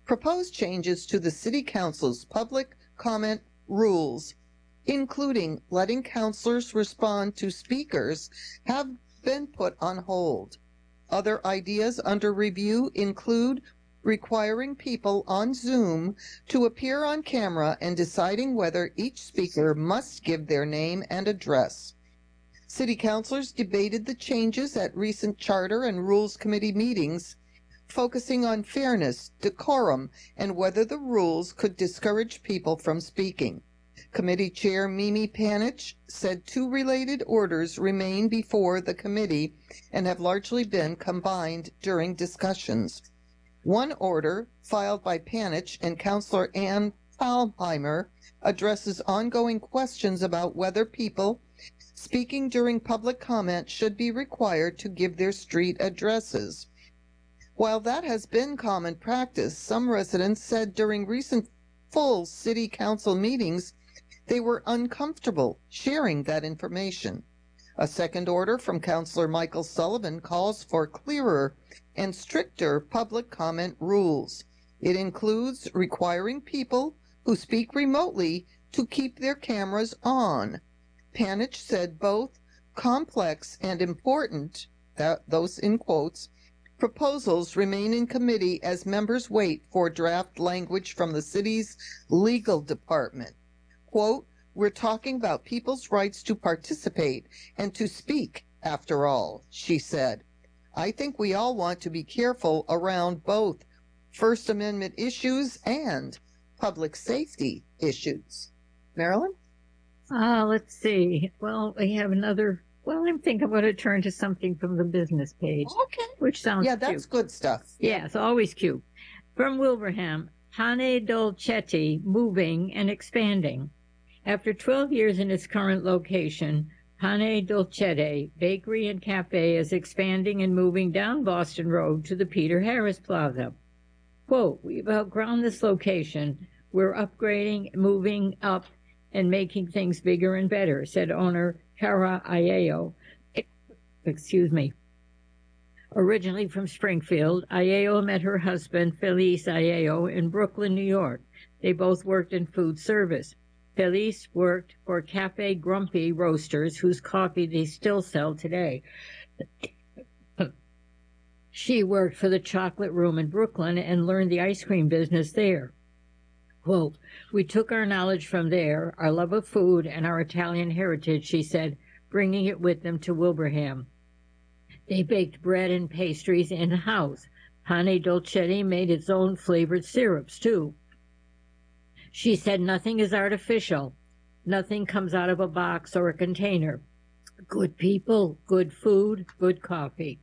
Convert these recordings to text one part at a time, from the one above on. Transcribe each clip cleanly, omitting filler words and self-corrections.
proposed changes to the City Council's public comment rules, including letting councilors respond to speakers, have been put on hold. Other ideas under review include requiring people on Zoom to appear on camera and deciding whether each speaker must give their name and address. City councilors debated the changes at recent Charter and Rules Committee meetings, focusing on fairness, decorum, and whether the rules could discourage people from speaking. Committee Chair Mimi Panich said 2 related orders remain before the committee and have largely been combined during discussions. One order, filed by Panich and Councilor Ann Thalheimer, addresses ongoing questions about whether people speaking during public comment should be required to give their street addresses. While that has been common practice, some residents said during recent full city council meetings they were uncomfortable sharing that information. A second order from Councilor Michael Sullivan calls for clearer and stricter public comment rules. It includes requiring people who speak remotely to keep their cameras on. Panich said both complex and important, those in quotes, proposals remain in committee as members wait for draft language from the city's legal department. Quote, "We're talking about people's rights to participate and to speak, after all," she said. "I think we all want to be careful around both First Amendment issues and public safety issues." Marilyn? Let's see. Well, we have another. Well, I think I'm going to turn to something from the business page. Okay. Which sounds Yeah, that's cute. good stuff. Yeah, it's always cute. From Wilbraham, Pane Dolcetti moving and expanding. After 12 years in its current location, Pane Dolcetti Bakery and Cafe is expanding and moving down Boston Road to the Peter Harris Plaza. Quote, "We've outgrown this location. We're upgrading, moving up, and making things bigger and better," said owner Cara Aiello. Excuse me. Originally from Springfield, Aiello met her husband, Felice Aiello, in Brooklyn, New York. They both worked in food service. Felice worked for Cafe Grumpy Roasters, whose coffee they still sell today. She worked for the Chocolate Room in Brooklyn and learned the ice cream business there. Quote, "We took our knowledge from there, our love of food, and our Italian heritage," she said, bringing it with them to Wilbraham. They baked bread and pastries in-house. Pane Dolcetti made its own flavored syrups, too. She said nothing is artificial. Nothing comes out of a box or a container. Good people, good food, good coffee.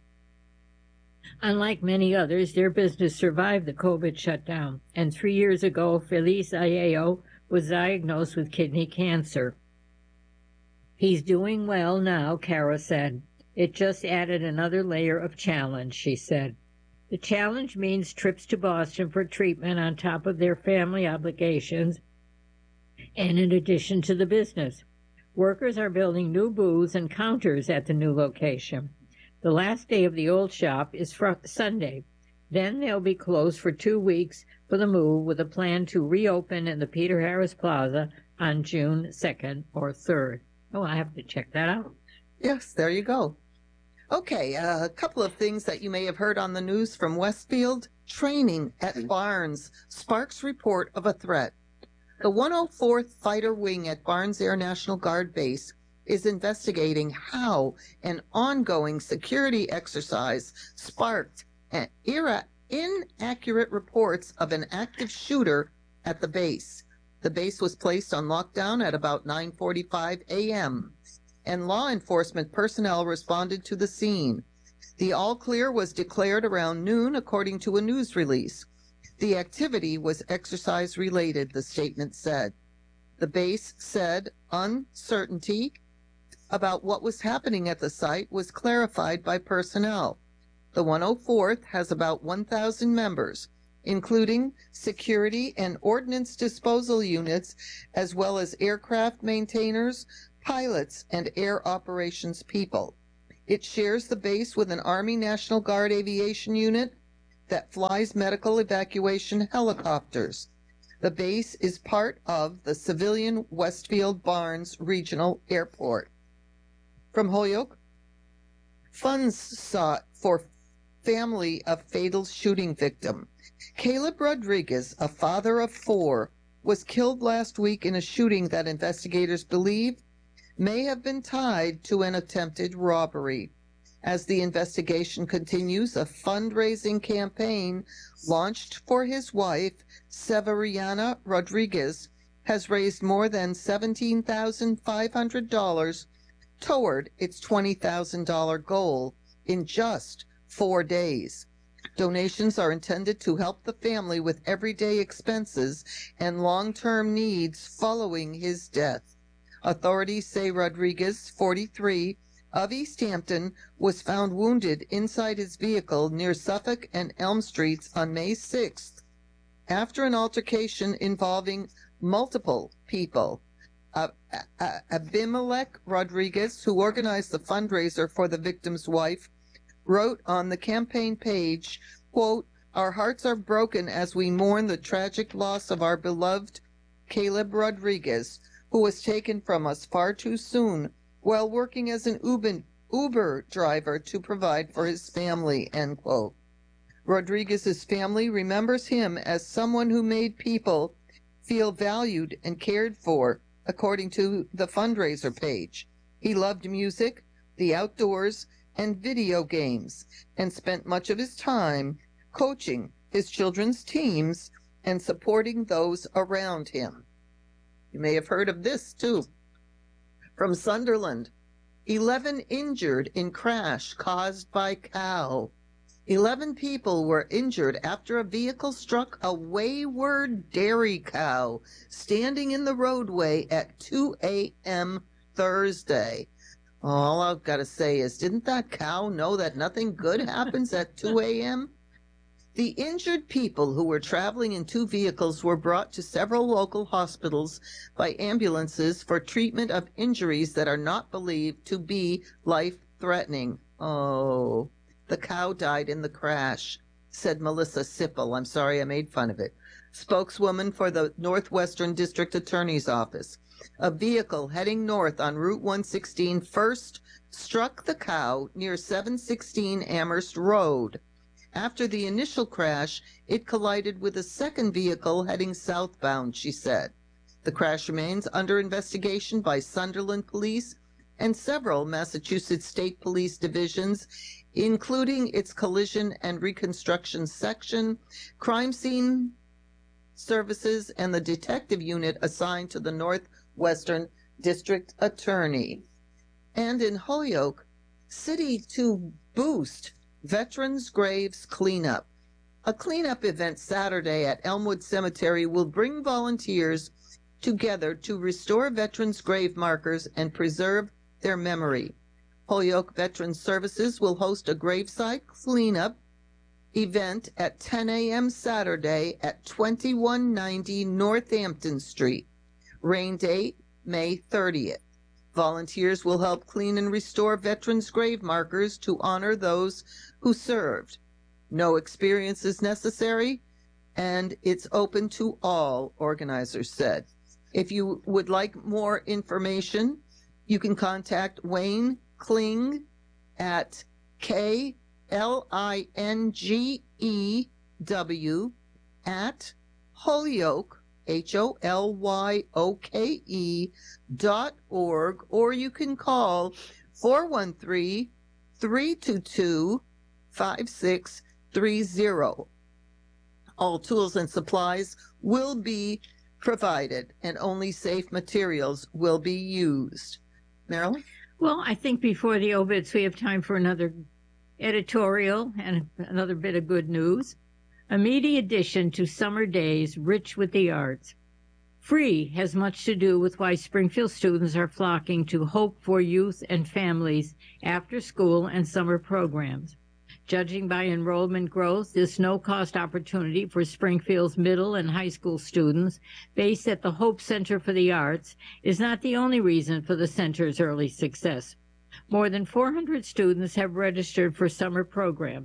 Unlike many others, their business survived the COVID shutdown, and 3 years ago, Felice Aiello was diagnosed with kidney cancer. "He's doing well now," Cara said. "It just added another layer of challenge," she said. The challenge means trips to Boston for treatment on top of their family obligations and in addition to the business. Workers are building new booths and counters at the new location. The last day of the old shop is Sunday. Then they'll be closed for 2 weeks for the move, with a plan to reopen in the Peter Harris Plaza on June 2nd or 3rd. Oh, I have to check that out. Yes, there you go. Okay, a couple of things that you may have heard on the news from Westfield. Training at Barnes sparks report of a threat. The 104th Fighter Wing at Barnes Air National Guard Base is investigating how an ongoing security exercise sparked inaccurate reports of an active shooter at the base. The base was placed on lockdown at about 9:45 a.m., and law enforcement personnel responded to the scene. The all-clear was declared around noon, according to a news release. The activity was exercise-related, the statement said. The base said uncertainty about what was happening at the site was clarified by personnel. The 104th has about 1,000 members, including security and ordnance disposal units, as well as aircraft maintainers, pilots, and air operations people. It shares the base with an Army National Guard aviation unit, that flies medical evacuation helicopters. The base is part of the civilian Westfield Barnes Regional Airport. From Holyoke, funds sought for family of fatal shooting victim. Caleb Rodriguez, a father of 4, was killed last week in a shooting that investigators believe may have been tied to an attempted robbery. As the investigation continues, a fundraising campaign launched for his wife, Severiana Rodriguez, has raised more than $17,500 toward its $20,000 goal in just 4 days. Donations are intended to help the family with everyday expenses and long-term needs following his death. Authorities say Rodriguez, 43, of East Hampton, was found wounded inside his vehicle near Suffolk and Elm Streets on May 6th after an altercation involving multiple people. Abimelech Rodriguez, who organized the fundraiser for the victim's wife, wrote on the campaign page, quote, "Our hearts are broken as we mourn the tragic loss of our beloved Caleb Rodriguez, who was taken from us far too soon while working as an Uber driver to provide for his family," end quote. Rodriguez's family remembers him as someone who made people feel valued and cared for, according to the fundraiser page. He loved music, the outdoors, and video games, and spent much of his time coaching his children's teams and supporting those around him. You may have heard of this, too. From Sunderland, 11 injured in crash caused by cow. 11 people were injured after a vehicle struck a wayward dairy cow standing in the roadway at 2 a.m. Thursday. All I've got to say is, didn't that cow know that nothing good happens at 2 a.m.? The injured people, who were traveling in 2 vehicles, were brought to several local hospitals by ambulances for treatment of injuries that are not believed to be life-threatening. Oh, the cow died in the crash, said Melissa Sipple. I'm sorry I made fun of it. Spokeswoman for the Northwestern District Attorney's Office. A vehicle heading north on Route 116 first struck the cow near 716 Amherst Road. After the initial crash, it collided with a second vehicle heading southbound, she said. The crash remains under investigation by Sunderland Police and several Massachusetts State Police divisions, including its Collision and Reconstruction Section, Crime Scene Services, and the detective unit assigned to the Northwestern District Attorney. And in Holyoke, city to boost Veterans Graves Cleanup. A cleanup event Saturday at Elmwood Cemetery will bring volunteers together to restore veterans' grave markers and preserve their memory. Holyoke Veterans Services will host a gravesite cleanup event at 10 a.m. Saturday at 2190 Northampton Street. Rain date, May 30th. Volunteers will help clean and restore veterans' grave markers to honor those who served. No experience is necessary, and it's open to all, organizers said. If you would like more information, you can contact Wayne Kling at KLINGEW at Holyoke, HOLYOKE.org, or you can call 413-322-5630. All tools and supplies will be provided, and only safe materials will be used. Marilyn? Well, I think before the obits, we have time for another editorial and another bit of good news. A meaty addition to summer days rich with the arts. Free has much to do with why Springfield students are flocking to Hope for Youth and Families after school and summer programs. Judging by enrollment growth, this no-cost opportunity for Springfield's middle and high school students, based at the Hope Center for the Arts, is not the only reason for the center's early success. More than 400 students have registered for summer programs.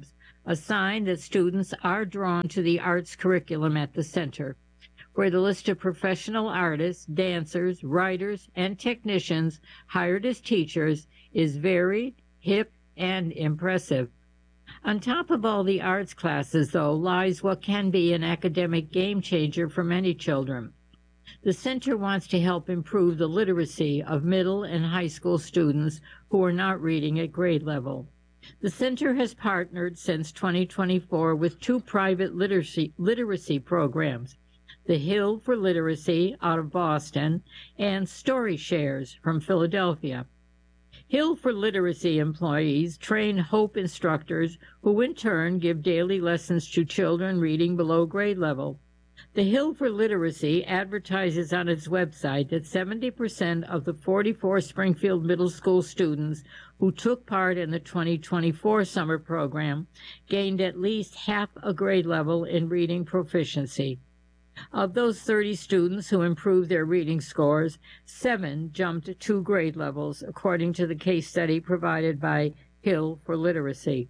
a sign that students are drawn to the arts curriculum at the center, where the list of professional artists, dancers, writers, and technicians hired as teachers is varied, hip, and impressive. On top of all the arts classes, though, lies what can be an academic game changer for many children. The center wants to help improve the literacy of middle and high school students who are not reading at grade level. The center has partnered since 2024 with two private literacy programs, the Hill for Literacy out of Boston and Story Shares from Philadelphia. Hill for Literacy employees train Hope instructors who in turn give daily lessons to children reading below grade level. The Hill for Literacy advertises on its website that 70% of the 44 Springfield Middle School students who took part in the 2024 summer program gained at least half a grade level in reading proficiency. Of those 30 students who improved their reading scores, 7 jumped 2 grade levels, according to the case study provided by Hill for Literacy.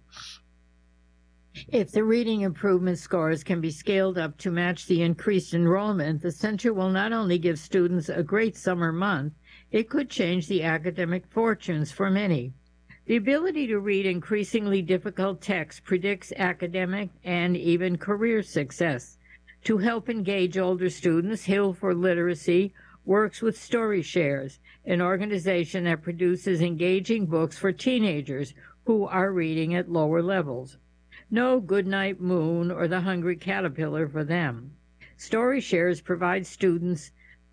If the reading improvement scores can be scaled up to match the increased enrollment, the center will not only give students a great summer month, it could change the academic fortunes for many. The ability to read increasingly difficult text predicts academic and even career success. To help engage older students, Hill for Literacy works with Story Shares, an organization that produces engaging books for teenagers who are reading at lower levels. No Goodnight Moon or The Hungry Caterpillar for them. Story Shares provide stories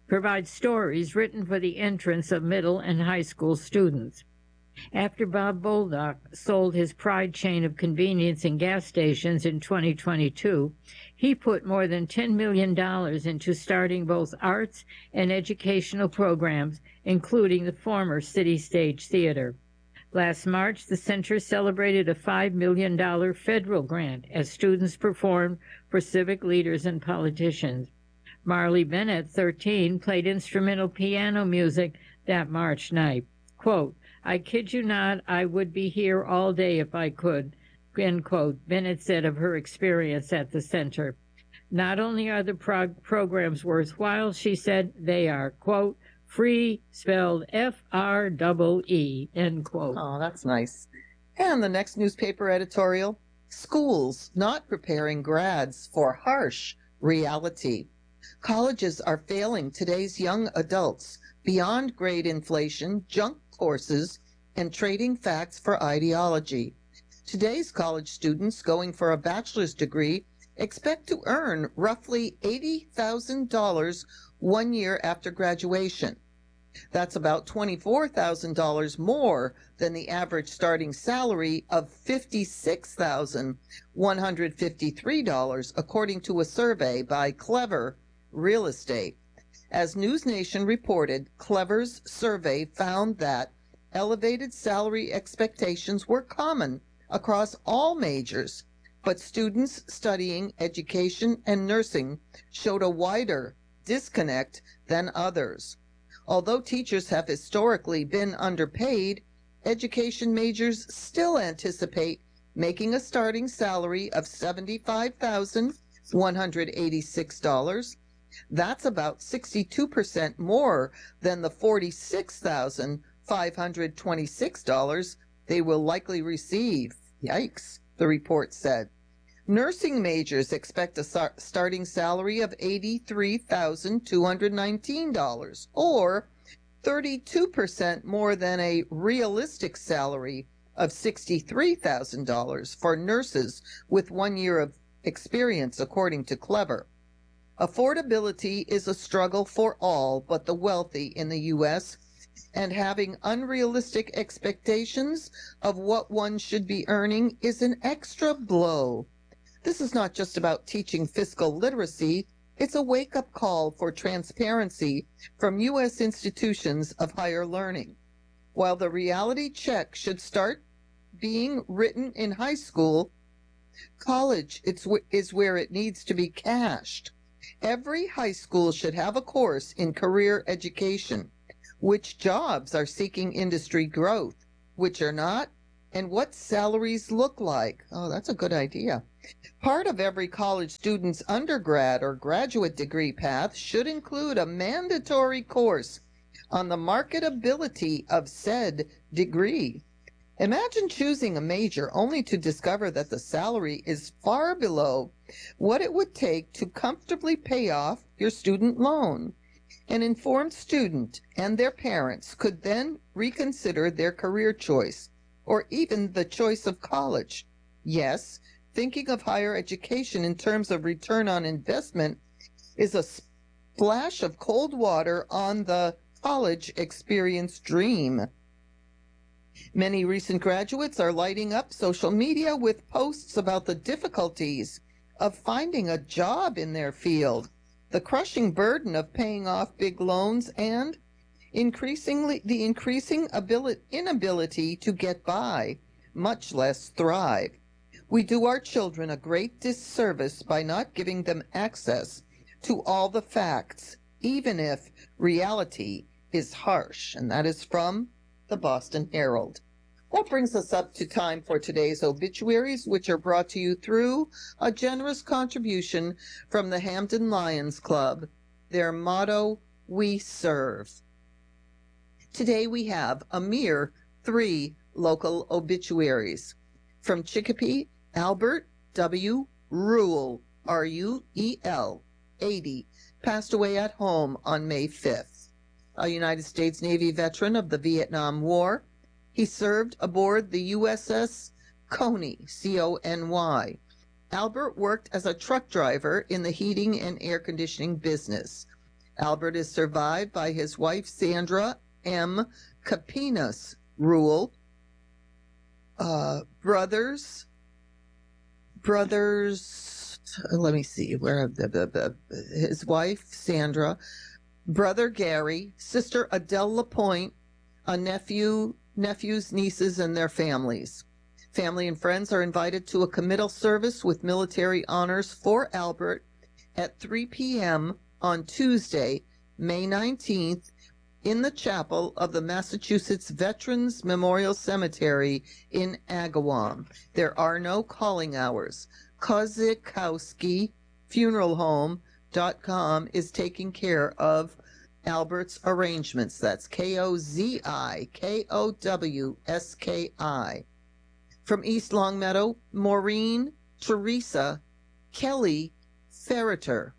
written for the entrance of middle and high school students. After Bob Boldock sold his Pride chain of convenience and gas stations in 2022, he put more than $10 million into starting both arts and educational programs, including the former City Stage Theater. Last March, the center celebrated a $5 million federal grant as students performed for civic leaders and politicians. Marley Bennett, 13, played instrumental piano music that March night. Quote, "I kid you not, I would be here all day if I could," end quote, Bennett said of her experience at the center. Not only are the programs worthwhile, she said, they are, quote, free, spelled F-R-E-E, end quote. Oh, that's nice. And the next newspaper editorial, schools not preparing grads for harsh reality. Colleges are failing today's young adults beyond grade inflation, junk courses, and trading facts for ideology. Today's college students going for a bachelor's degree expect to earn roughly $80,000 1 year after graduation. That's about $24,000 more than the average starting salary of $56,153, according to a survey by Clever Real Estate. As NewsNation reported, Clever's survey found that elevated salary expectations were common across all majors, but students studying education and nursing showed a wider disconnect than others. Although teachers have historically been underpaid, education majors still anticipate making a starting salary of $75,186. That's about 62% more than the $46,526 they will likely receive. Yikes, the report said. Nursing majors expect a starting salary of $83,219, or 32% more than a realistic salary of $63,000 for nurses with 1 year of experience, according to Clever. Affordability is a struggle for all but the wealthy in the U.S., and having unrealistic expectations of what one should be earning is an extra blow. This is not just about teaching fiscal literacy, it's a wake-up call for transparency from U.S. institutions of higher learning. While the reality check should start being written in high school, college is where it needs to be cashed. Every high school should have a course in career education, which jobs are seeking industry growth, which are not, and what salaries look like. Oh, that's a good idea. Part of every college student's undergrad or graduate degree path should include a mandatory course on the marketability of said degree. Imagine choosing a major only to discover that the salary is far below what it would take to comfortably pay off your student loan. An informed student and their parents could then reconsider their career choice or even the choice of college. Yes, thinking of higher education in terms of return on investment is a splash of cold water on the college experience dream. Many recent graduates are lighting up social media with posts about the difficulties of finding a job in their field, the crushing burden of paying off big loans, and the increasing inability to get by, much less thrive. We do our children a great disservice by not giving them access to all the facts, even if reality is harsh. And that is from the Boston Herald. That brings us up to time for today's obituaries, which are brought to you through a generous contribution from the Hampden Lions Club. Their motto, "We serve." Today we have a mere 3 local obituaries. From Chicopee, Albert W. Ruel, R-U-E-L, 80, passed away at home on May 5th. A United States Navy veteran of the Vietnam War, he served aboard the USS Coney, C-O-N-Y. Albert worked as a truck driver in the heating and air conditioning business. Albert is survived by his wife, Sandra M. Capinas Ruel, brothers, let me see, his wife, Sandra, brother Gary, sister Adele Lapointe, a nephews, nieces, and their families. Family and friends are invited to a committal service with military honors for Albert at 3 p.m. on Tuesday, May 19th, in the chapel of the Massachusetts Veterans Memorial Cemetery in Agawam. There are no calling hours. Kozikowski Funeral Home.com is taking care of Albert's arrangements. That's Kozikowski. From East Longmeadow, Maureen Teresa Kelly Ferriter,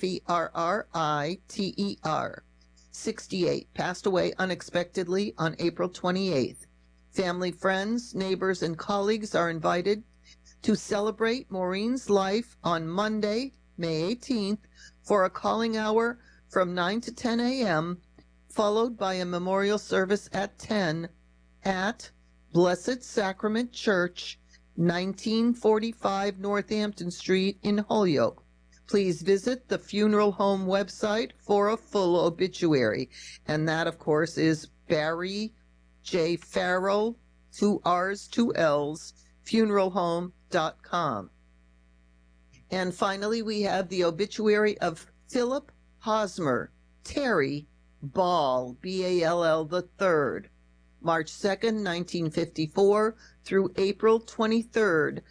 Ferriter, 68, passed away unexpectedly on April 28th. Family, friends, neighbors, and colleagues are invited to celebrate Maureen's life on Monday, May 18th, for a calling hour from 9 to 10 a.m., followed by a memorial service at 10 at Blessed Sacrament Church, 1945 Northampton Street in Holyoke. Please visit the funeral home website for a full obituary. And that, of course, is Barry J. Farrell, 2 R's, 2 L's, funeralhome.com. And finally, we have the obituary of Philip Hosmer, Terry Ball, B-A-L-L III, March 2nd, 1954 through April 23rd,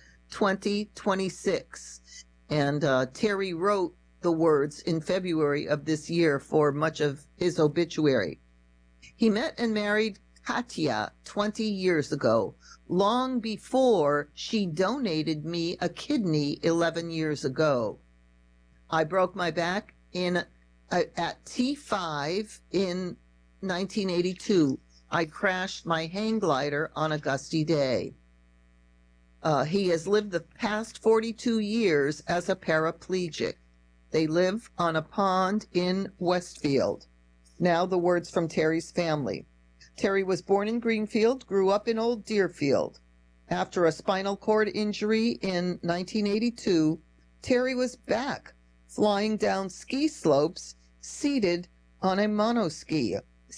2026. And Terry wrote the words in February of this year for much of his obituary. He met and married Katya 20 years ago, long before she donated me a kidney 11 years ago. I broke my back at T5 in 1982. I crashed my hang glider on a gusty day. He has lived the past 42 years as a paraplegic. They live on a pond in Westfield. Now the words from Terry's family. Terry was born in Greenfield, grew up in Old Deerfield. After a spinal cord injury in 1982, Terry was back, flying down ski slopes, seated on a monoski.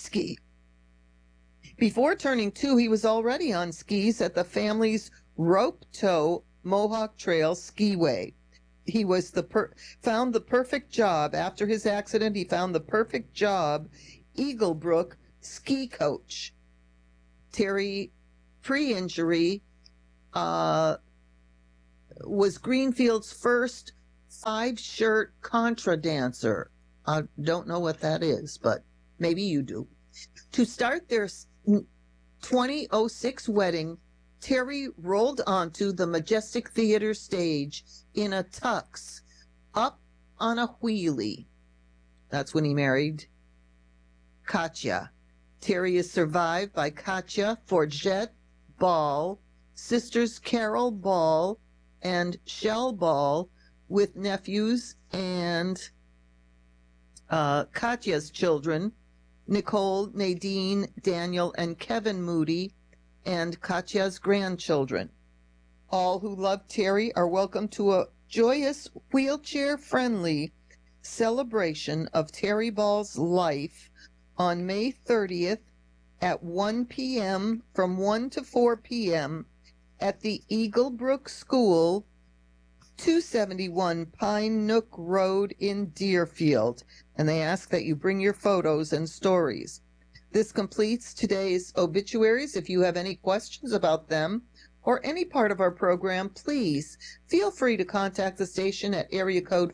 Before turning 2, he was already on skis at the family's Rope Toe Mohawk Trail Skiway. He was found the perfect job. After his accident, he found the perfect job, Eaglebrook ski coach. Terry pre-injury, was Greenfield's first 5-shirt contra dancer. I don't know what that is, but maybe you do. To start their 2006 wedding, Terry rolled onto the Majestic Theater stage in a tux, up on a wheelie. That's when he married Katya. Terry is survived by Katya Forget Ball, sisters Carol Ball and Shell Ball, with nephews and Katya's children, Nicole, Nadine, Daniel, and Kevin Moody, and Katya's grandchildren. All who love Terry are welcome to a joyous, wheelchair-friendly celebration of Terry Ball's life on May 30th at 1 p.m. from 1 to 4 p.m. at the Eaglebrook School, 271 Pine Nook Road in Deerfield, and they ask that you bring your photos and stories. This completes today's obituaries. If you have any questions about them or any part of our program, please feel free to contact the station at area code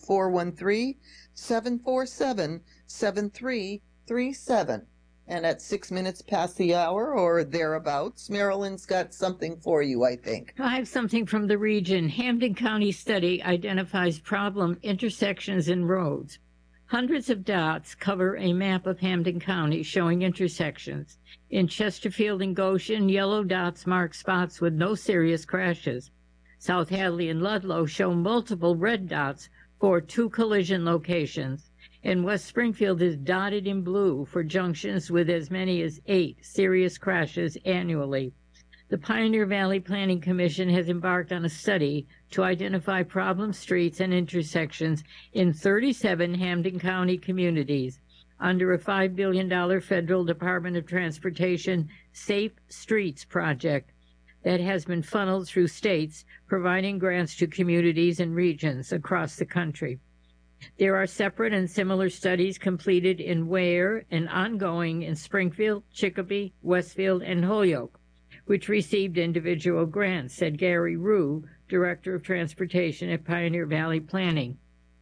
413-747-7337. And at 6 minutes past the hour or thereabouts, Marilyn's got something for you, I think. I have something from the region. Hampden County study identifies problem intersections in roads. Hundreds of dots cover a map of Hampden County showing intersections. In Chesterfield and Goshen, yellow dots mark spots with no serious crashes. South Hadley and Ludlow show multiple red dots for 2 collision locations. And West Springfield is dotted in blue for junctions with as many as 8 serious crashes annually. The Pioneer Valley Planning Commission has embarked on a study to identify problem streets and intersections in 37 Hampden County communities under a $5 billion federal Department of Transportation Safe Streets project that has been funneled through states providing grants to communities and regions across the country. There are separate and similar studies completed in Ware and ongoing in Springfield, Chicopee, Westfield, and Holyoke, which received individual grants, said Gary Rue, Director of Transportation at Pioneer Valley Planning.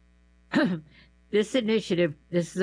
This initiative is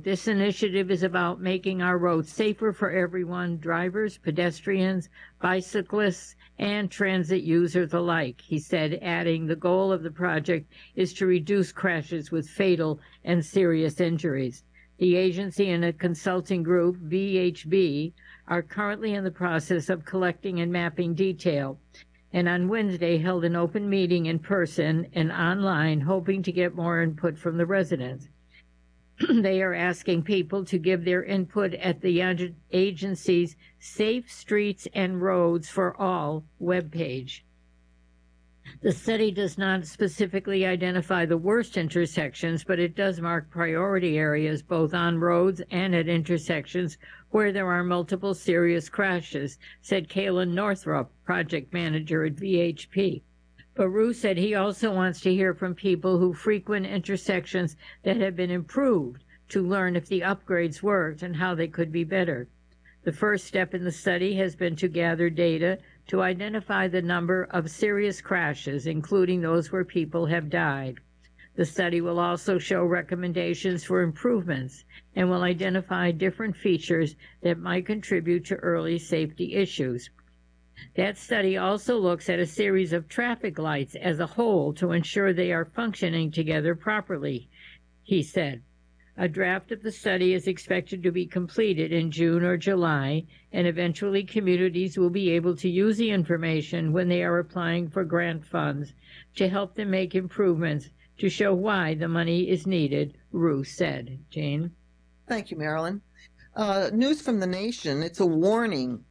about making our roads safer for everyone, drivers, pedestrians, bicyclists, and transit users alike, he said, adding the goal of the project is to reduce crashes with fatal and serious injuries. The agency and a consulting group, VHB, are currently in the process of collecting and mapping detail, and on Wednesday held an open meeting in person and online, hoping to get more input from the residents. They are asking people to give their input at the agency's Safe Streets and Roads for All webpage. The study does not specifically identify the worst intersections, but it does mark priority areas both on roads and at intersections where there are multiple serious crashes, said Kaylin Northrup, project manager at VHP. Baru said he also wants to hear from people who frequent intersections that have been improved to learn if the upgrades worked and how they could be better. The first step in the study has been to gather data to identify the number of serious crashes, including those where people have died. The study will also show recommendations for improvements and will identify different features that might contribute to early safety issues. That study also looks at a series of traffic lights as a whole to ensure they are functioning together properly, he said. A draft of the study is expected to be completed in June or July, and eventually communities will be able to use the information when they are applying for grant funds to help them make improvements to show why the money is needed, Rue said. Jane? Thank you, Marilyn. News from the nation. It's a warning.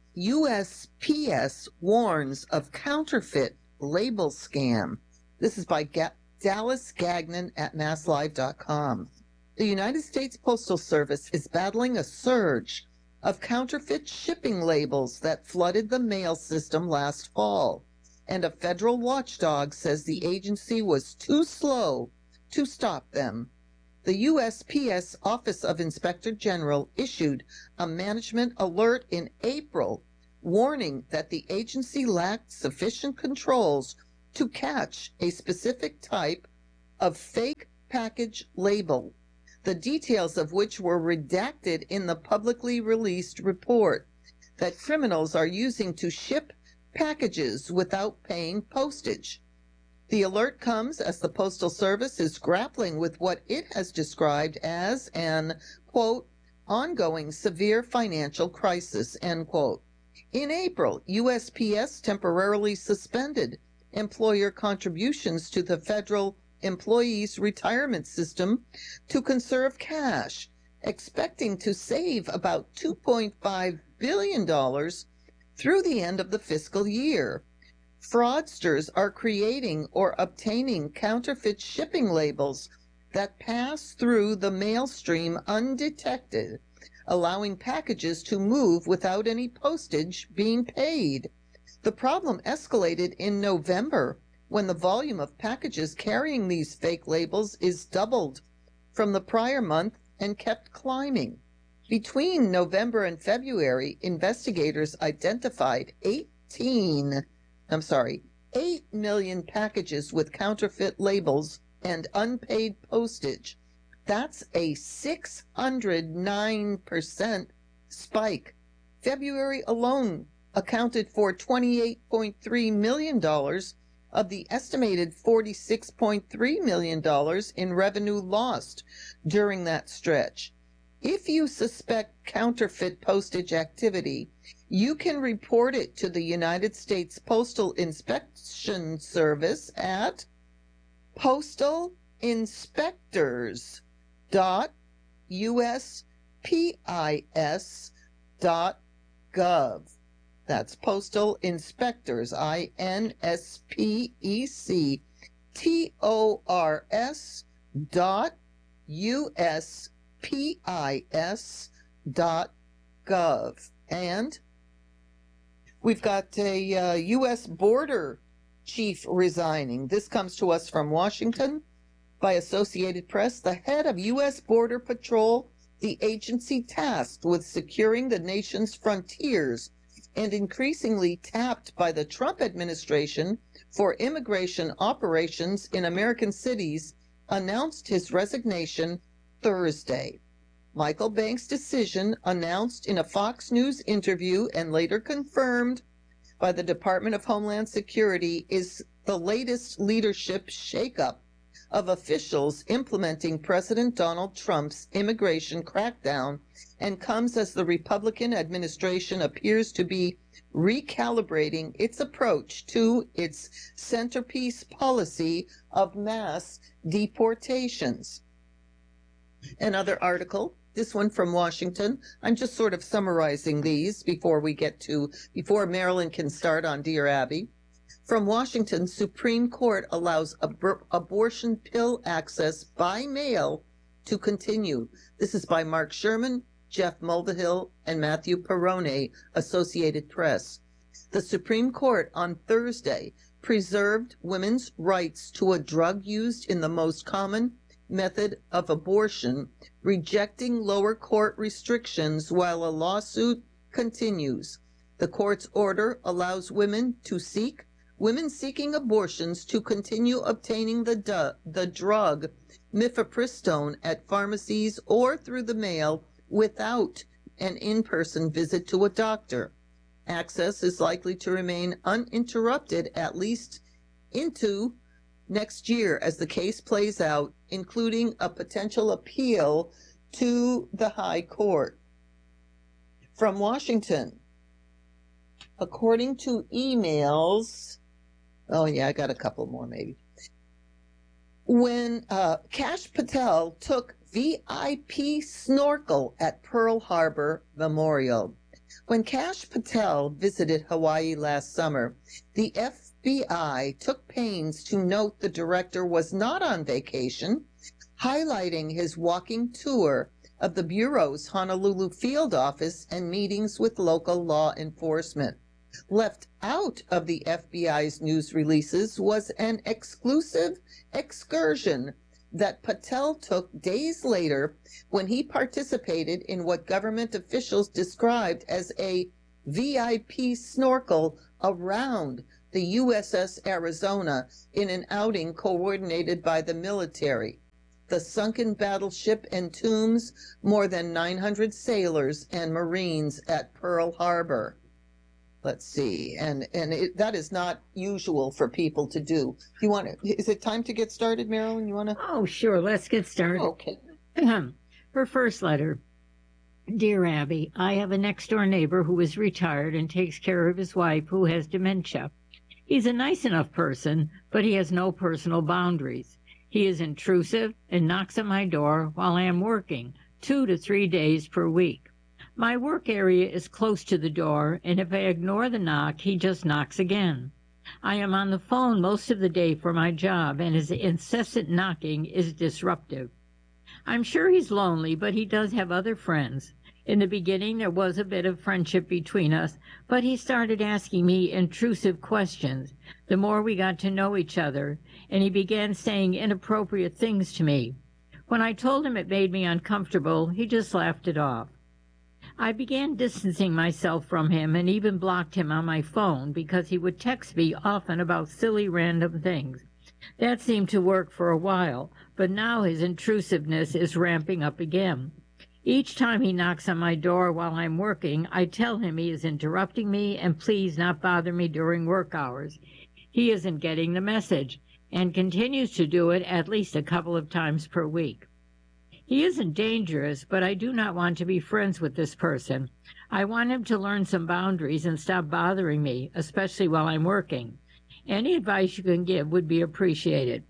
USPS warns of counterfeit label scam. This is by Dallas Gagnon at masslive.com. The United States Postal Service is battling a surge of counterfeit shipping labels that flooded the mail system last fall, and a federal watchdog says the agency was too slow to stop them. The USPS Office of Inspector General issued a management alert in April warning that the agency lacked sufficient controls to catch a specific type of fake package label, the details of which were redacted in the publicly released report that criminals are using to ship packages without paying postage. The alert comes as the Postal Service is grappling with what it has described as an, quote, ongoing severe financial crisis, end quote. In April, USPS temporarily suspended employer contributions to the federal employees' retirement system to conserve cash, expecting to save about $2.5 billion through the end of the fiscal year. Fraudsters are creating or obtaining counterfeit shipping labels that pass through the mail stream undetected, allowing packages to move without any postage being paid. The problem escalated in November when the volume of packages carrying these fake labels is doubled from the prior month and kept climbing. Between November and February, investigators identified 8 million packages with counterfeit labels and unpaid postage. That's a 609% spike. February alone accounted for $28.3 million of the estimated $46.3 million in revenue lost during that stretch. If you suspect counterfeit postage activity, you can report it to the United States Postal Inspection Service at postalinspectors.uspis.gov. That's Postal Inspectors, INSPECTORS.uspis.gov. And we've got a U.S. border chief resigning. This comes to us from Washington by Associated Press. The head of U.S. Border Patrol, the agency tasked with securing the nation's frontiers and increasingly tapped by the Trump administration for immigration operations in American cities, announced his resignation Thursday. Michael Banks' decision, announced in a Fox News interview and later confirmed by the Department of Homeland Security, is the latest leadership shakeup of officials implementing President Donald Trump's immigration crackdown, and comes as the Republican administration appears to be recalibrating its approach to its centerpiece policy of mass deportations. Another article, this one from Washington. I'm just sort of summarizing these before Marilyn can start on Dear Abby. From Washington, Supreme Court allows abortion pill access by mail to continue. This is by Mark Sherman, Jeff Mulvihill, and Matthew Perrone, Associated Press. The Supreme Court on Thursday preserved women's rights to a drug used in the most common method of abortion, rejecting lower court restrictions while a lawsuit continues. The court's order allows women seeking abortions to continue obtaining the drug mifepristone at pharmacies or through the mail without an in-person visit to a doctor. Access is likely to remain uninterrupted at least into next year as the case plays out, including a potential appeal to the High Court. From Washington, according to emails, I got a couple more maybe. When Kash Patel took VIP snorkel at Pearl Harbor Memorial. When Kash Patel visited Hawaii last summer, the FBI took pains to note the director was not on vacation, highlighting his walking tour of the Bureau's Honolulu field office and meetings with local law enforcement. Left out of the FBI's news releases was an exclusive excursion that Patel took days later when he participated in what government officials described as a VIP snorkel around the USS Arizona in an outing coordinated by the military. The sunken battleship entombs more than 900 sailors and Marines at Pearl Harbor. Let's see, that is not usual for people to do. Is it time to get started, Marilyn? You want to? Oh, sure. Let's get started. Okay. Her first letter. Dear Abby, I have a next-door neighbor who is retired and takes care of his wife who has dementia. He's a nice enough person, but he has no personal boundaries. He is intrusive and knocks at my door while I am working 2 to 3 days per week. My work area is close to the door, and if I ignore the knock, he just knocks again. I am on the phone most of the day for my job, and his incessant knocking is disruptive. I'm sure he's lonely, but he does have other friends. In the beginning, there was a bit of friendship between us, but he started asking me intrusive questions the more we got to know each other, and he began saying inappropriate things to me. When I told him it made me uncomfortable, he just laughed it off. I began distancing myself from him and even blocked him on my phone because he would text me often about silly random things. That seemed to work for a while, but now his intrusiveness is ramping up again. Each time he knocks on my door while I'm working, I tell him he is interrupting me and please not bother me during work hours. He isn't getting the message and continues to do it at least a couple of times per week. He isn't dangerous, but I do not want to be friends with this person. I want him to learn some boundaries and stop bothering me, especially while I'm working. Any advice you can give would be appreciated.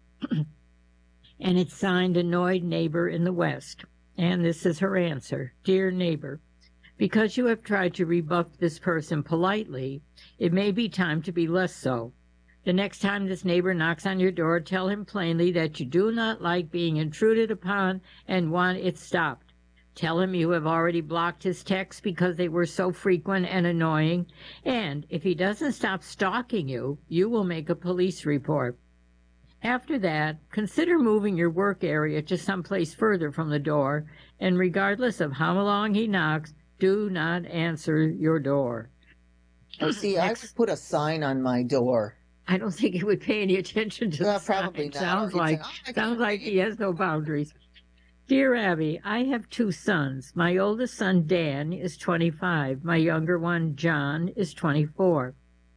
And it's signed Annoyed Neighbor in the West. And this is her answer. Dear neighbor, because you have tried to rebuff this person politely, it may be time to be less so. The next time this neighbor knocks on your door, tell him plainly that you do not like being intruded upon and want it stopped. Tell him you have already blocked his texts because they were so frequent and annoying, and if he doesn't stop stalking you, you will make a police report. After that, consider moving your work area to someplace further from the door, and regardless of how long he knocks, do not answer your door. Oh, see, I would put a sign on my door. I don't think he would pay any attention to the probably sign. not. Sounds like he has no boundaries. Dear Abby, I have 2 sons. My oldest son, Dan, is 25. My younger one, John, is 24.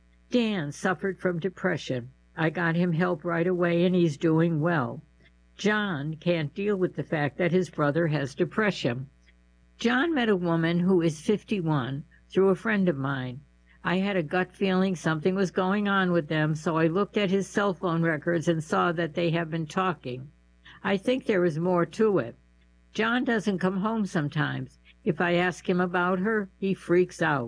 Dan suffered from depression. I got him help right away, and he's doing well. John can't deal with the fact that his brother has depression. John met a woman who is 51 through a friend of mine. I had a gut feeling something was going on with them, so I looked at his cell phone records and saw that they have been talking. I think there is more to it. John doesn't come home sometimes. If I ask him about her, he freaks out.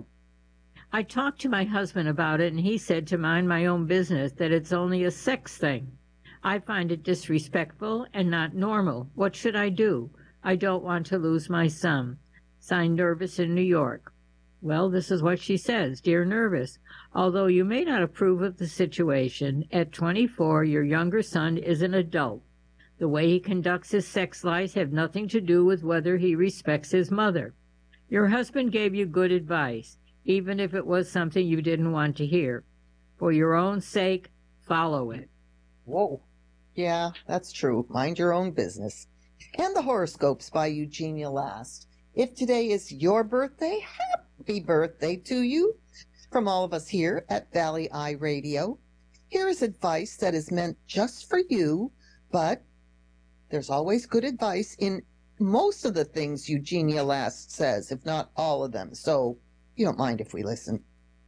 I talked to my husband about it, and he said to mind my own business, that it's only a sex thing. I find it disrespectful and not normal. What should I do? I don't want to lose my son. Signed, Nervous in New York. Well, this is what she says. Dear Nervous, although you may not approve of the situation, at 24 your younger son is an adult. The way he conducts his sex life have nothing to do with whether he respects his mother. Your husband gave you good advice, even if it was something you didn't want to hear. For your own sake, follow it. Whoa. Yeah, that's true. Mind your own business. And the horoscopes by Eugenia Last. If today is your birthday, happy birthday to you. From all of us here at Valley Eye Radio, here is advice that is meant just for you, but there's always good advice in most of the things Eugenia Last says, if not all of them. So you don't mind if we listen.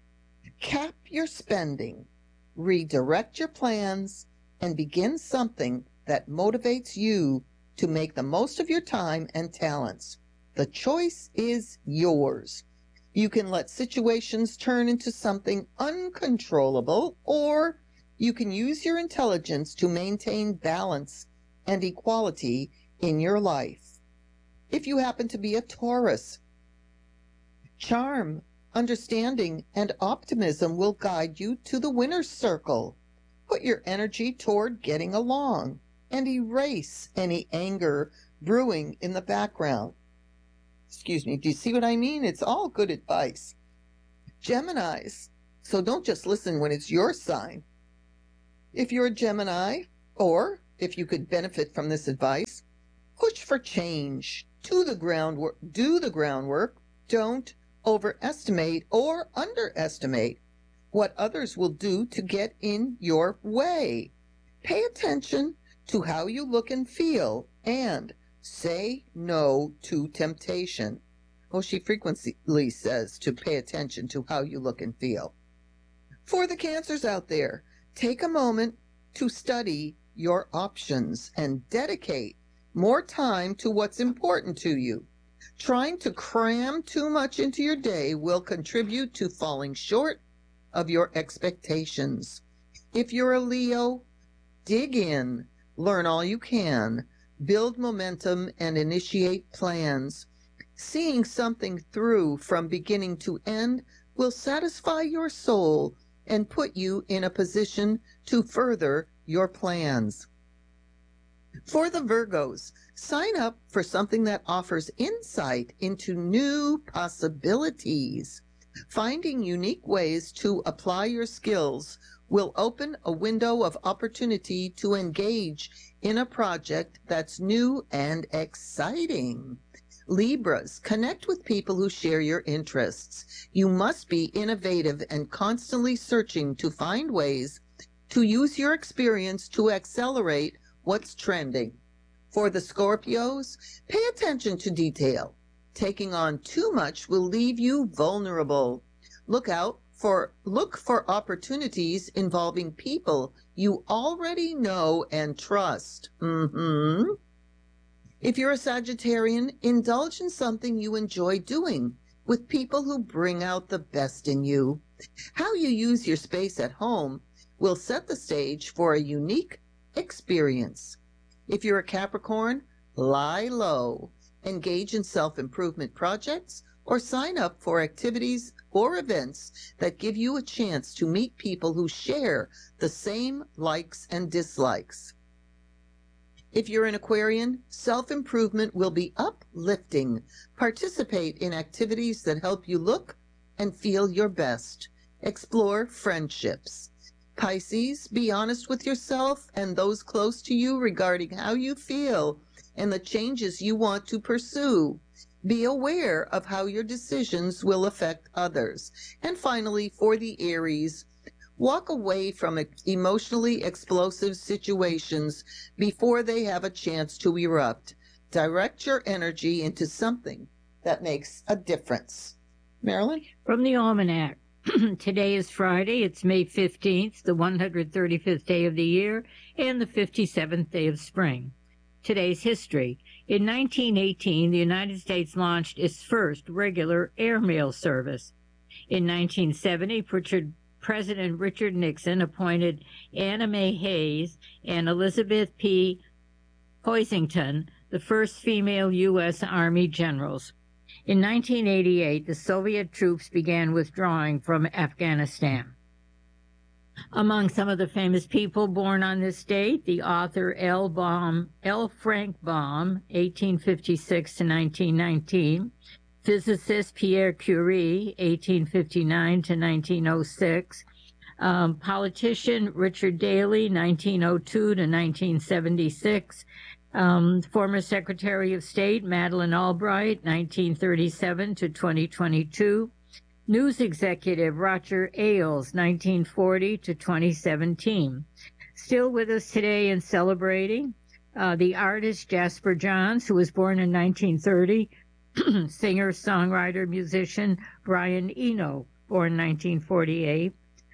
Cap your spending, redirect your plans, and begin something that motivates you to make the most of your time and talents. The choice is yours. You can let situations turn into something uncontrollable, or you can use your intelligence to maintain balance and equality in your life. If you happen to be a Taurus, charm, understanding, and optimism will guide you to the winner's circle. Put your energy toward getting along and erase any anger brewing in the background. Excuse me, do you see what I mean? It's all good advice. Geminis, so don't just listen when it's your sign. If you're a Gemini, or if you could benefit from this advice, push for change. Do the groundwork. Don't overestimate or underestimate what others will do to get in your way. Pay attention to how you look and feel, and say no to temptation. Oh, she frequently says to pay attention to how you look and feel. For the Cancers out there, take a moment to study your options and dedicate more time to what's important to you. Trying to cram too much into your day will contribute to falling short of your expectations. If you're a Leo, dig in, learn all you can, build momentum, and initiate plans. Seeing something through from beginning to end will satisfy your soul and put you in a position to further your plans. For the Virgos, sign up for something that offers insight into new possibilities. Finding unique ways to apply your skills will open a window of opportunity to engage in a project that's new and exciting. Libras, connect with people who share your interests. You must be innovative and constantly searching to find ways to use your experience to accelerate what's trending. For the Scorpios, pay attention to detail. Taking on too much will leave you vulnerable. Look for opportunities involving people you already know and trust. If you're a Sagittarian, indulge in something you enjoy doing with people who bring out the best in you. How you use your space at home will set the stage for a unique experience. If you're a Capricorn, lie low, engage in self-improvement projects, or sign up for activities or events that give you a chance to meet people who share the same likes and dislikes. If you're an Aquarian, self-improvement will be uplifting. Participate in activities that help you look and feel your best. Explore friendships. Pisces, be honest with yourself and those close to you regarding how you feel and the changes you want to pursue. Be aware of how your decisions will affect others. And finally, for the Aries, walk away from emotionally explosive situations before they have a chance to erupt. Direct your energy into something that makes a difference. Marilyn? From the Almanac. Today is Friday. It's May 15th, the 135th day of the year, and the 57th day of spring. Today's history. In 1918, the United States launched its first regular airmail service. In 1970, President Richard Nixon appointed Anna May Hayes and Elizabeth P. Hoisington the first female U.S. Army generals. In 1988, the Soviet troops began withdrawing from Afghanistan. Among some of the famous people born on this date, the author L. Frank Baum, 1856 to 1919, physicist Pierre Curie, 1859 to 1906, politician Richard Daley, 1902 to 1976, former Secretary of State Madeleine Albright, 1937 to 2022, news executive Roger Ailes, 1940 to 2017. Still with us today and celebrating, the artist Jasper Johns, who was born in 1930, singer, songwriter, musician Brian Eno, born 1948,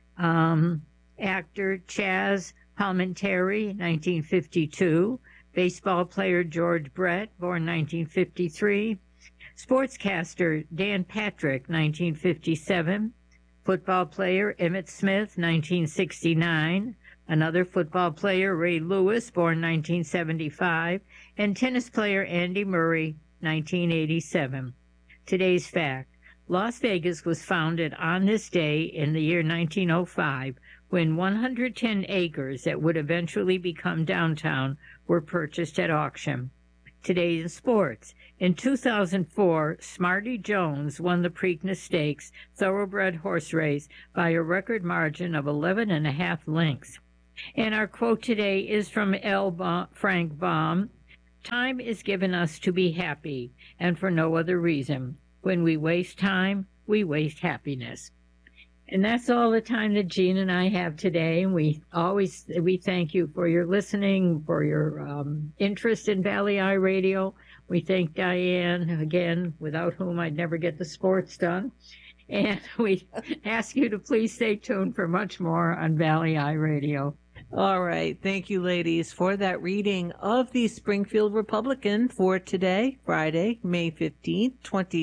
actor Chaz Palminteri, 1952, baseball player George Brett, born 1953, sportscaster Dan Patrick, 1957, football player Emmitt Smith, 1969, another football player Ray Lewis, born 1975, and tennis player Andy Murray, 1987. Today's fact: Las Vegas was founded on this day in the year 1905 when 110 acres that would eventually become downtown were purchased at auction. Today in sports. In 2004, Smarty Jones won the Preakness Stakes thoroughbred horse race by a record margin of 11.5 lengths. And our quote today is from Frank Baum. Time is given us to be happy, and for no other reason. When we waste time, we waste happiness. And that's all the time that Jean and I have today. And we thank you for your listening, for your interest in Valley Eye Radio. We thank Diane again, without whom I'd never get the sports done. And we ask you to please stay tuned for much more on Valley Eye Radio. All right. Thank you, ladies, for that reading of the Springfield Republican for today, Friday, May 15th,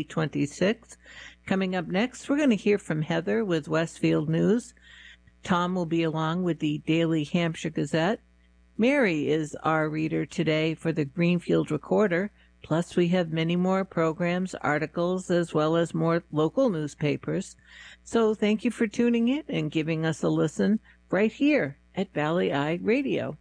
2026. Coming up next, we're going to hear from Heather with Westfield News. Tom will be along with the Daily Hampshire Gazette. Mary is our reader today for the Greenfield Recorder. Plus, we have many more programs, articles, as well as more local newspapers. So thank you for tuning in and giving us a listen right here at Valley Eye Radio.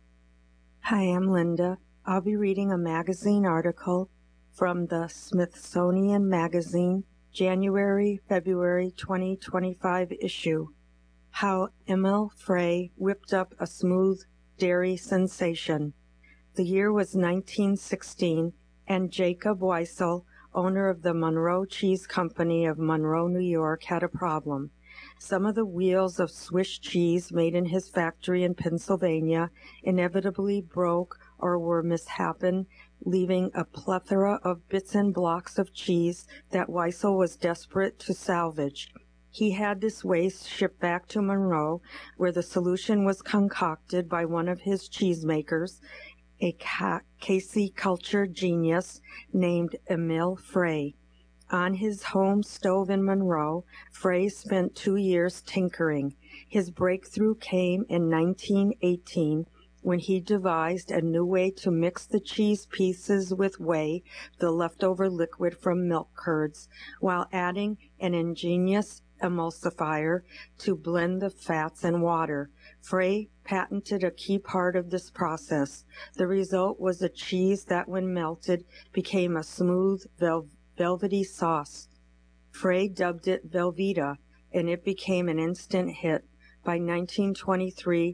Hi, I'm Linda. I'll be reading a magazine article from the Smithsonian Magazine, January-February 2025 issue. How Emil Frey whipped up a smooth dairy sensation. The year was 1916, and Jacob Weissel, owner of the Monroe Cheese Company of Monroe, New York, had a problem. Some of the wheels of Swiss cheese made in his factory in Pennsylvania inevitably broke or were mishapen, leaving a plethora of bits and blocks of cheese that Weissel was desperate to salvage. He had this waste shipped back to Monroe, where the solution was concocted by one of his cheesemakers, a caseculture genius named Emil Frey. On his home stove in Monroe, Frey spent 2 years tinkering. His breakthrough came in 1918 when he devised a new way to mix the cheese pieces with whey, the leftover liquid from milk curds, while adding an ingenious emulsifier to blend the fats and water. Frey patented a key part of this process. The result was a cheese that, when melted, became a smooth, velvety sauce. Frey dubbed it Velveeta, and it became an instant hit. By 1923,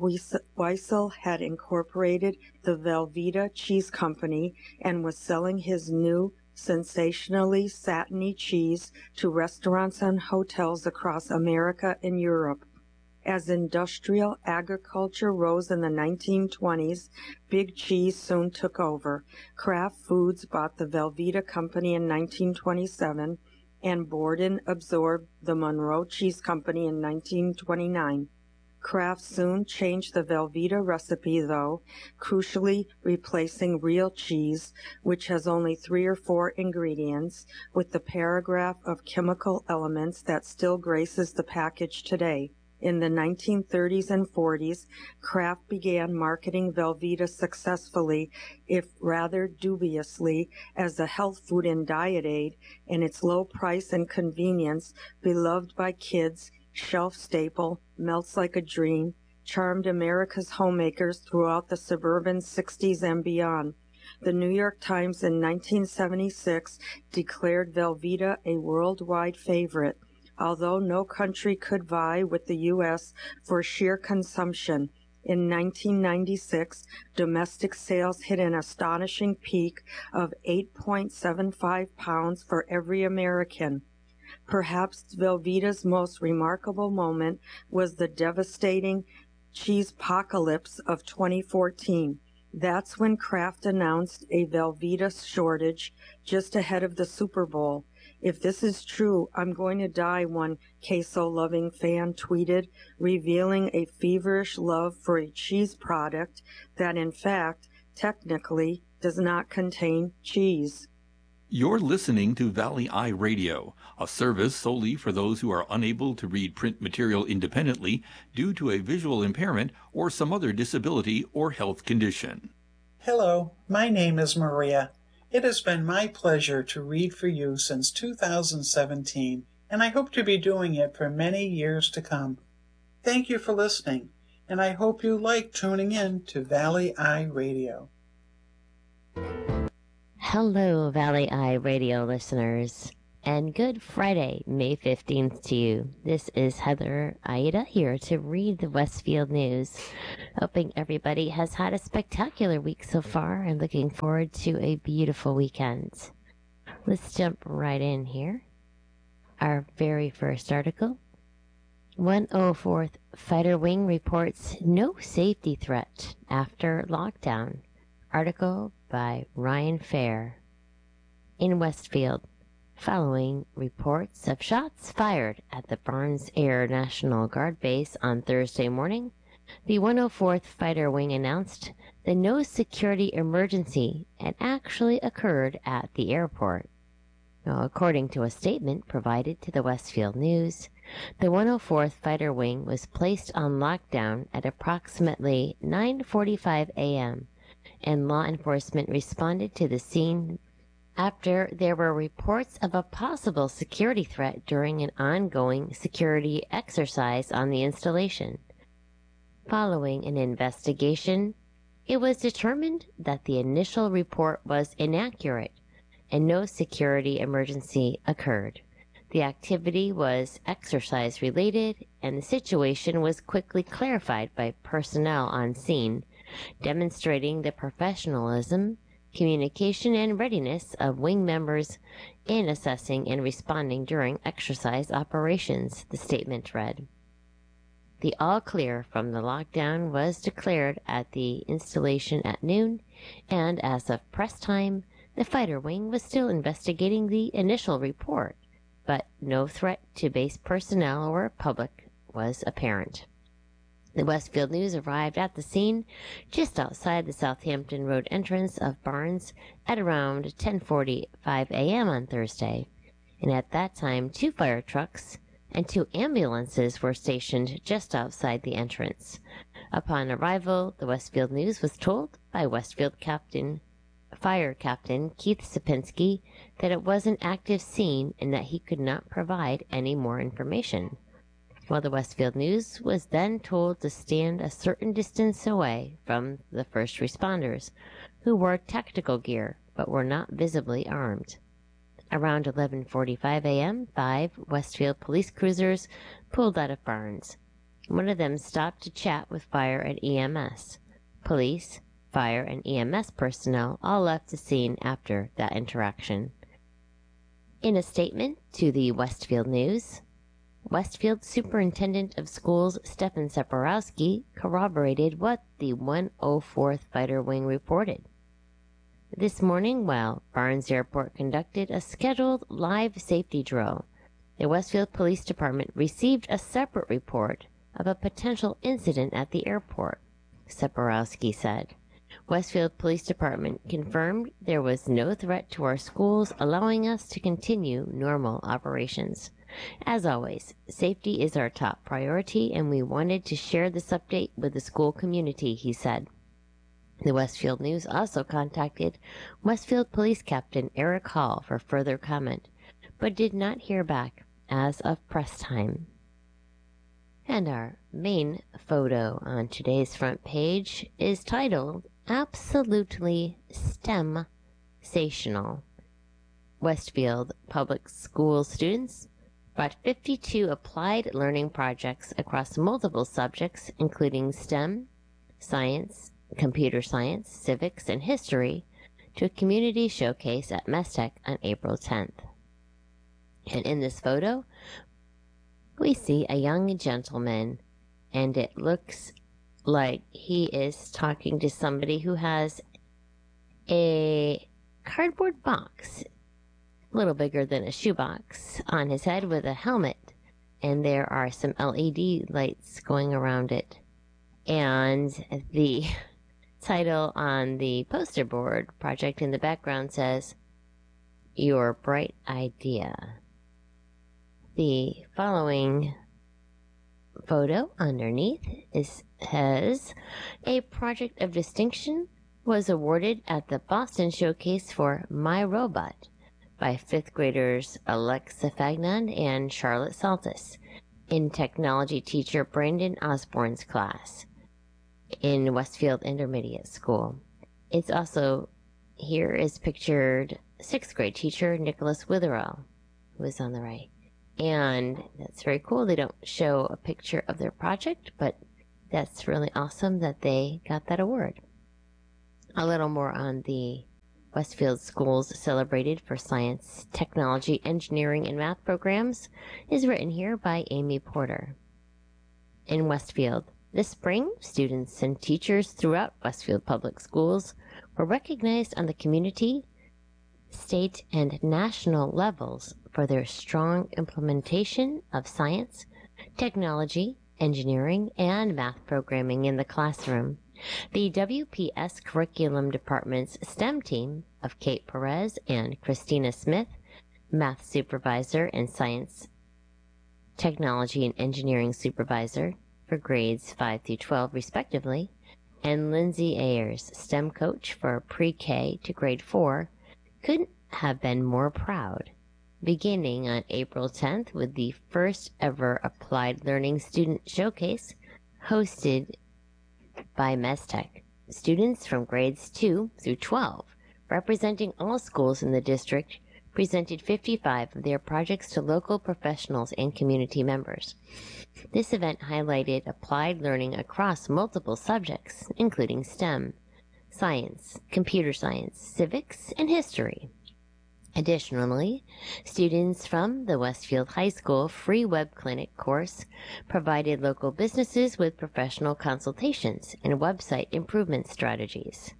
Weissel had incorporated the Velveeta Cheese Company and was selling his new, sensationally satiny cheese to restaurants and hotels across America and Europe. As industrial agriculture rose in the 1920s, big cheese soon took over. Kraft Foods bought the Velveeta Company in 1927, and Borden absorbed the Monroe Cheese Company in 1929. Kraft soon changed the Velveeta recipe, though, crucially replacing real cheese, which has only 3 or 4 ingredients, with the paragraph of chemical elements that still graces the package today. In the 1930s and 40s, Kraft began marketing Velveeta successfully, if rather dubiously, as a health food and diet aid, and its low price and convenience, beloved by kids, shelf staple, melts like a dream, charmed America's homemakers throughout the suburban 60s and beyond. The New York Times in 1976 declared Velveeta a worldwide favorite, although no country could vie with the U.S. for sheer consumption. In 1996, domestic sales hit an astonishing peak of 8.75 pounds for every American. Perhaps Velveeta's most remarkable moment was the devastating cheese-pocalypse of 2014. That's when Kraft announced a Velveeta shortage just ahead of the Super Bowl. If this is true, I'm going to die, one queso-loving fan tweeted, revealing a feverish love for a cheese product that, in fact, technically does not contain cheese. You're listening to Valley Eye Radio, a service solely for those who are unable to read print material independently due to a visual impairment or some other disability or health condition. Hello, my name is Maria. It has been my pleasure to read for you since 2017, and I hope to be doing it for many years to come. Thank you for listening, and I hope you like tuning in to Valley Eye Radio. Hello, Valley Eye Radio listeners, and good Friday, May 15th to you. This is Heather Aida here to read the Westfield News. Hoping everybody has had a spectacular week so far and looking forward to a beautiful weekend. Let's jump right in here. Our very first article. 104th Fighter Wing reports no safety threat after lockdown. Article by Ryan Fair. In Westfield, following reports of shots fired at the Barnes Air National Guard Base on Thursday morning, the 104th Fighter Wing announced that no security emergency had actually occurred at the airport. Now, according to a statement provided to the Westfield News, the 104th Fighter Wing was placed on lockdown at approximately 9:45 a.m., and law enforcement responded to the scene after there were reports of a possible security threat during an ongoing security exercise on the installation. Following an investigation, it was determined that the initial report was inaccurate and no security emergency occurred. The activity was exercise related, and the situation was quickly clarified by personnel on scene, demonstrating the professionalism, communication, and readiness of wing members in assessing and responding during exercise operations, the statement read. The all clear from the lockdown was declared at the installation at noon, and as of press time, the fighter wing was still investigating the initial report, but no threat to base personnel or public was apparent. The Westfield News arrived at the scene just outside the Southampton Road entrance of Barnes at around 10:45 a.m. on Thursday, and at that time 2 fire trucks and 2 ambulances were stationed just outside the entrance. Upon arrival, the Westfield News was told by Westfield Fire Captain Keith Sapinski that it was an active scene and that he could not provide any more information. While the Westfield News was then told to stand a certain distance away from the first responders, who wore tactical gear but were not visibly armed. Around 11:45 a.m., 5 Westfield police cruisers pulled out of Barnes. One of them stopped to chat with fire and EMS. Police, fire, and EMS personnel all left the scene after that interaction. In a statement to the Westfield News, Westfield Superintendent of Schools Stefan Seporowski corroborated what the 104th Fighter Wing reported. This morning, while Barnes Airport conducted a scheduled live safety drill, the Westfield Police Department received a separate report of a potential incident at the airport, Seporowski said. Westfield Police Department confirmed there was no threat to our schools, allowing us to continue normal operations. As always, safety is our top priority, and we wanted to share this update with the school community, he said. The Westfield News also contacted Westfield Police Captain Eric Hall for further comment, but did not hear back as of press time. And our main photo on today's front page is titled Absolutely STEM-sational. Westfield Public School students brought 52 applied learning projects across multiple subjects, including STEM, science, computer science, civics, and history, to a community showcase at MESTEC on April 10th. And in this photo, we see a young gentleman, and it looks like he is talking to somebody who has a cardboard box, a little bigger than a shoebox, on his head with a helmet, and there are some LED lights going around it. And the title on the poster board project in the background says, Your Bright Idea. The following photo underneath has a project of distinction was awarded at the Boston Showcase for My Robot by 5th graders Alexa Fagnan and Charlotte Saltis in technology teacher Brandon Osborne's class in Westfield Intermediate School. It's also here is pictured 6th grade teacher Nicholas Witherell, who is on the right. And that's very cool. They don't show a picture of their project, but that's really awesome that they got that award. A little more on the Westfield Schools Celebrated for Science, Technology, Engineering, and Math programs is written here by Amy Porter. In Westfield, this spring, students and teachers throughout Westfield Public Schools were recognized on the community, state, and national levels for their strong implementation of science, technology, engineering, and math programming in the classroom. The WPS Curriculum Department's STEM team of Kate Perez and Christina Smith, Math Supervisor and Science, Technology, and Engineering Supervisor for grades 5 through 12 respectively, and Lindsay Ayers, STEM Coach for Pre-K to grade 4, couldn't have been more proud. Beginning on April 10th with the first ever Applied Learning Student Showcase hosted by MESTEC. Students from grades 2 through 12, representing all schools in the district, presented 55 of their projects to local professionals and community members. This event highlighted applied learning across multiple subjects, including STEM, science, computer science, civics, and history. Additionally, students from the Westfield High School Free Web Clinic course provided local businesses with professional consultations and website improvement strategies.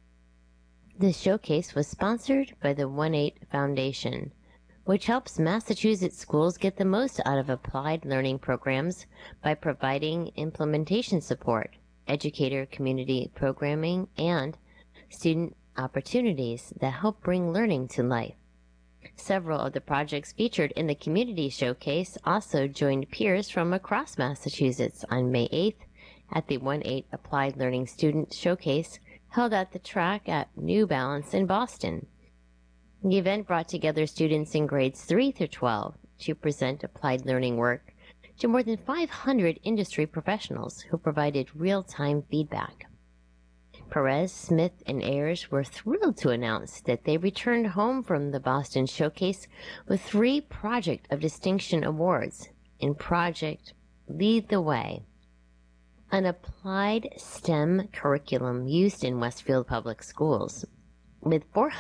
This showcase was sponsored by the 1-8 Foundation, which helps Massachusetts schools get the most out of applied learning programs by providing implementation support, educator community programming, and student opportunities that help bring learning to life. Several of the projects featured in the community showcase also joined peers from across Massachusetts on May 8th at the 1-8 Applied Learning Student Showcase held at the track at New Balance in Boston. The event brought together students in grades 3 through 12 to present applied learning work to more than 500 industry professionals who provided real-time feedback. Perez, Smith, and Ayers were thrilled to announce that they returned home from the Boston Showcase with 3 Project of Distinction awards in Project Lead the Way, an applied STEM curriculum used in Westfield Public Schools. With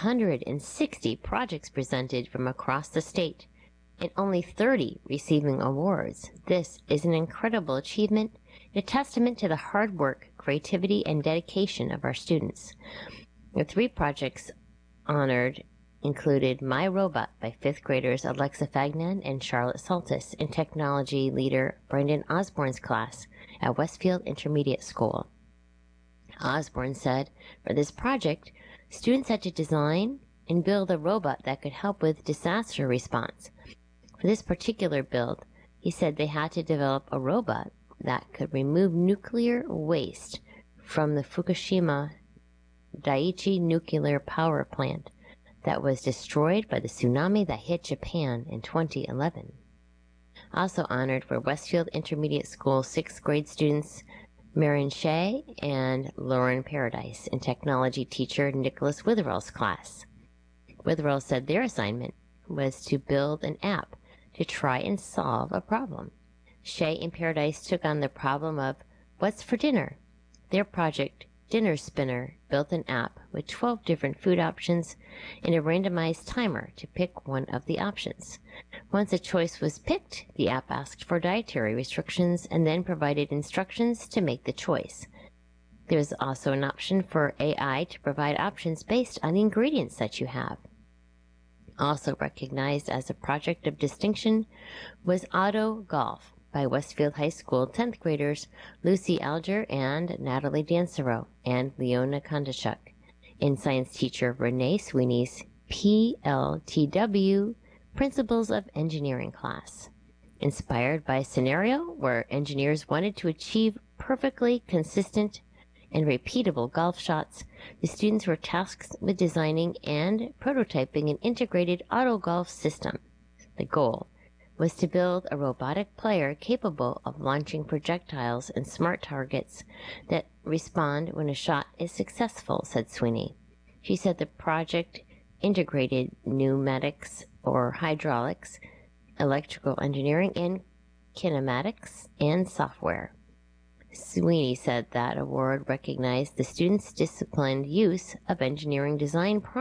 460 projects presented from across the state and only 30 receiving awards, this is an incredible achievement, a testament to the hard work, creativity, and dedication of our students. The 3 projects honored included My Robot by 5th graders Alexa Fagnan and Charlotte Saltis and technology leader Brendan Osborne's class at Westfield Intermediate School. Osborne said, for this project, students had to design and build a robot that could help with disaster response. For this particular build, he said they had to develop a robot that could remove nuclear waste from the Fukushima Daiichi nuclear power plant that was destroyed by the tsunami that hit Japan in 2011. Also honored were Westfield Intermediate School 6th grade students Marin Shea and Lauren Paradise and technology teacher Nicholas Witherell's class. Witherell said their assignment was to build an app to try and solve a problem. Shea and Paradise took on the problem of what's for dinner. Their project, Dinner Spinner, built an app with 12 different food options and a randomized timer to pick one of the options. Once a choice was picked, the app asked for dietary restrictions and then provided instructions to make the choice. There's also an option for AI to provide options based on the ingredients that you have. Also recognized as a project of distinction was Auto Golf by Westfield High School 10th graders Lucy Alger and Natalie Dansereau and Leona Kondashuk, and science teacher Renee Sweeney's PLTW Principles of Engineering class. Inspired by a scenario where engineers wanted to achieve perfectly consistent and repeatable golf shots, the students were tasked with designing and prototyping an integrated auto golf system. The goal was to build a robotic player capable of launching projectiles and smart targets that respond when a shot is successful, said Sweeney. She said the project integrated pneumatics or hydraulics, electrical engineering, and kinematics and software. Sweeney said that award recognized the students' disciplined use of engineering design